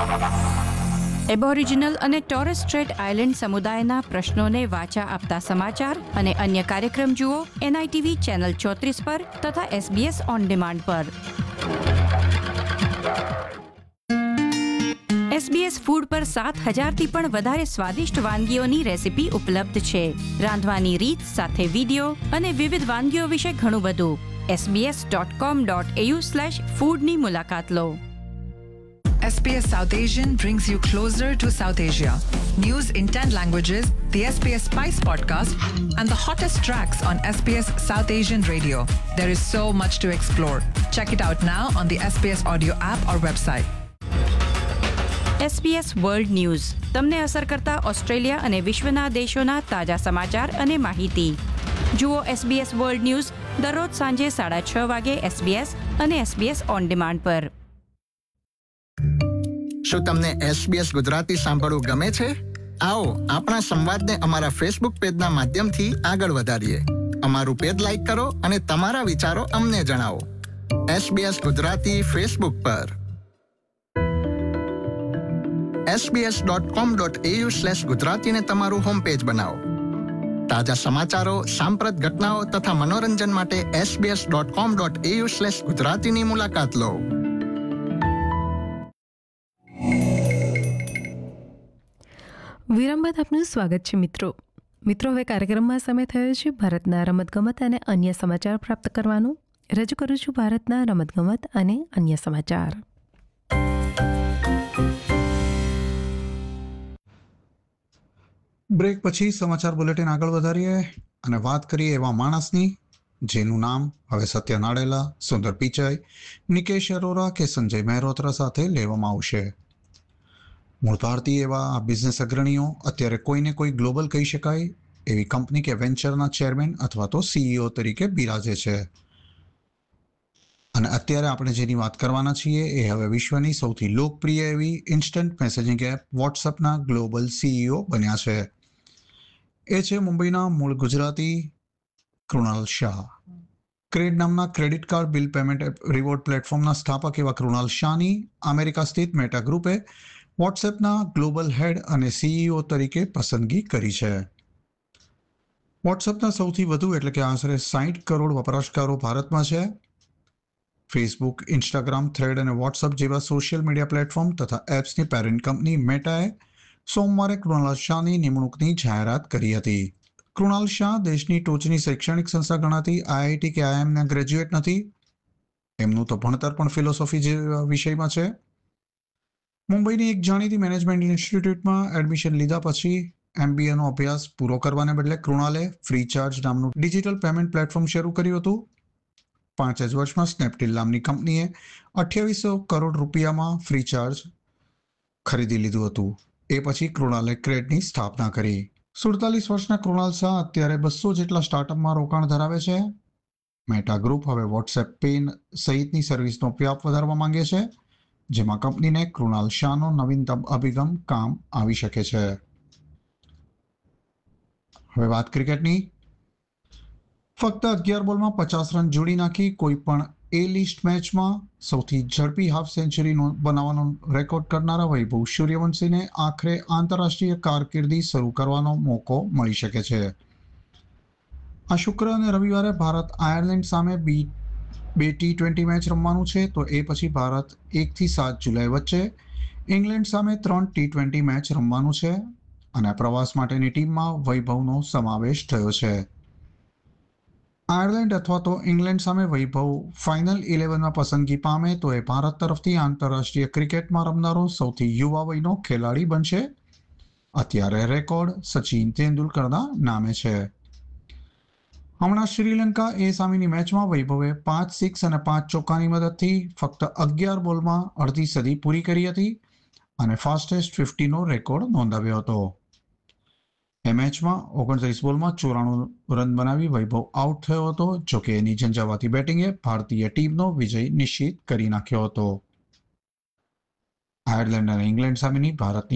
Aboriginal અને Torres straight island સમુદાયના પ્રશ્નોને વાચા આપતા સમાચાર અને અન્ય કાર્યક્રમ જુઓ NITV ચેનલ 34 પર તથા SBS ઓન ડિમાન્ડ પર. SBS ફૂડ પર 7,000થી પણ વધારે સ્વાદિષ્ટ વાનગીઓની રેસીપી ઉપલબ્ધ છે. રાંધવાની રીત સાથે વિડીયો અને વિવિધ વાનગીઓ વિશે ઘણું બધું. sbs.com.au/foodની મુલાકાત લો. SBS South Asian brings you closer to South Asia. News in 10 languages, the SBS Spice podcast, and the hottest tracks on SBS South Asian radio. There is so much to explore. Check it out now on the SBS audio app or website. SBS world news તમને અસર કરતા Australia અને વિશ્વના દેશોના તાજા સમાચાર અને માહિતી. જુઓ SBS વર્લ્ડ ન્યૂઝ દરરોજ સાંજે 6:30 વાગે SBS અને SBS ઓન ડિમાન્ડ પર. શું તમને SBS ગુજરાતી સાંભળવું ગમે છે? આવો આપણા સંવાદને અમારા ફેસબુક પેજના માધ્યમથી આગળ વધારીએ. અમારું પેજ લાઈક કરો અને તમારા વિચારો અમને જણાવો. SBS ગુજરાતી ફેસબુક પર. sbs.com.au/ગુજરાતીને તમારું હોમ પેજ બનાવો. તાજા સમાચારો, સાંપ્રત ઘટનાઓ તથા મનોરંજન માટે sbs.com.au/ગુજરાતીની મુલાકાત લો. વિરામ બાદ આપનું સ્વાગત છે મિત્રો. હવે કાર્યક્રમમાં સમય થયો છે ભારતના રમતગમત અને અન્ય સમાચાર પ્રાપ્ત કરવાનો. રજૂ કરું છું ભારતના રમતગમત અને અન્ય સમાચાર. બ્રેક પછી સમાચાર બુલેટિન આગળ વધારીએ અને વાત કરીએ એવા માણસની જેનું નામ હવે સત્ય નાડેલા, સુંદર પિચાઈ, નિકેશ અરોરા કે સંજય મહેરોત્રા સાથે લેવામાં આવશે. મૂળ ભારતીય એવા આ બિઝનેસ અગ્રણીઓ અત્યારે કોઈને કોઈ ગ્લોબલ કહી શકાય એવી કંપની કે વેન્ચરના ચેરમેન અથવા તો CEO તરીકે બિરાજે છે. અને અત્યારે આપણે જેની વાત કરવાના છીએ એ હવે વિશ્વની સૌથી લોકપ્રિય એવી instant messaging app વોટ્સઅપના global CEO બન્યા છે. એ છે મુંબઈના મૂળ ગુજરાતી કૃણાલ શાહ. ક્રેડ નામના credit card bill payment reward પ્લેટફોર્મના સ્થાપક એવા કૃણાલ શાહની અમેરિકા સ્થિત મેટા ગ્રુપે વોટ્સએપના ગ્લોબલ હેડ અને CEO તરીકે પસંદગી કરી છે. વોટ્સએપના સૌથી વધુ એટલે કે આશરે 60 કરોડ વપરાશકારો ભારતમાં છે. ફેસબુક, ઇન્સ્ટાગ્રામ, થ્રેડ અને વોટ્સએપ જેવા સોશિયલ મીડિયા પ્લેટફોર્મ તથા એપ્સની પેરેન્ટ કંપની મેટાએ સોમવારે કૃણાલ શાહની નિમણૂકની જાહેરાત કરી હતી. કૃણાલ શાહ દેશની ટોચની શૈક્ષણિક સંસ્થા ગણાતી IIT કે IIMના ગ્રેજ્યુએટ નથી. એમનું તો ભણતર પણ ફિલોસોફી વિષયમાં છે. મુંબઈની એક જાણીતી મેનેજમેન્ટ ઇન્સ્ટિટ્યૂટમાં એડમિશન લીધા પછી MBAનો અભ્યાસ પૂરો કરવાને બદલે કૃણાલે ફ્રીચાર્જ નામનું ડિજિટલ પેમેન્ટ પ્લેટફોર્મ શરૂ કર્યું હતું. 5 જ વર્ષમાં સ્નેપડીલ નામની કંપનીએ 2800 કરોડ રૂપિયામાં ફ્રીચાર્જ ખરીદી લીધું હતું. એ પછી કૃણાલે ક્રેડની સ્થાપના કરી. 47 વર્ષના કૃણાલ શાહ અત્યારે 200 જેટલા સ્ટાર્ટઅપમાં રોકાણ ધરાવે છે. મેટા ગ્રુપ હવે વોટ્સએપ પે સહિતની સર્વિસનો વ્યાપ વધારવા માંગે છે, જેમાં કંપનીને કૃણાલ શાહનો નવીનતમ અભિગમ કામ આવી શકે છે. હવે વાત ક્રિકેટની. ફક્ત 11 બોલમાં 50 રન જોડી નાખી કોઈ પણ A-લિસ્ટ મેચમાં સૌથી ઝડપી હાફ સેન્ચુરી બનાવવાનો રેકોર્ડ કરનારા વૈભવ સૂર્યવંશીને આખરે આંતરરાષ્ટ્રીય કારકિર્દી શરૂ કરવાનો મોકો મળી શકે છે. આ શુક્ર અને રવિવારે ભારત આયર્લેન્ડ સામે બે T20 મેચ રમવાનું છે, તો એ પછી ભારત 1 થી 7 જુલાઈ વચ્ચે ઇંગ્લેન્ડ સામે 3 T20 મેચ રમવાનું છે અને પ્રવાસ માટેની ટીમમાં વૈભવનો સમાવેશ થયો છે. આયર્લેન્ડ અથવા તો ઇંગ્લેન્ડ સામે વૈભવ ફાઇનલ 11માં પસંદગી પામે તો એ ભારત તરફથી આંતરરાષ્ટ્રીય ક્રિકેટમાં રમનારો સૌથી યુવા વયનો ખેલાડી બનશે. અત્યારે રેકોર્ડ સચિન તેંડુલકરના નામે છે. હમણાં શ્રીલંકા એ સામેની મેચમાં વૈભવે 5 સિક્સ અને 5 ચોક્કાની મદદથી ફક્ત 11 બોલમાં અડધી સદી પૂરી કરી હતી અને ફાસ્ટેસ્ટ 50નો રેકોર્ડ નોંધાવ્યો હતો. એ મેચમાં 29 બોલમાં 94 રન બનાવી વૈભવ આઉટ થયો હતો. જોકે એની ઝંઝાવાતી બેટિંગે ભારતીય ટીમનો વિજય નિશ્ચિત કરી નાખ્યો હતો. આયર્લેન્ડ અને ઇંગ્લેન્ડ સામેની ભારતની